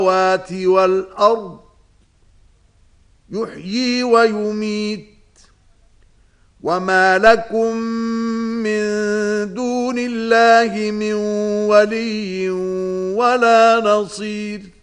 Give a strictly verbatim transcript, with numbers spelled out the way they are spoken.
السماوات والأرض يحيي ويميت وما لكم من دون الله من ولي ولا نصير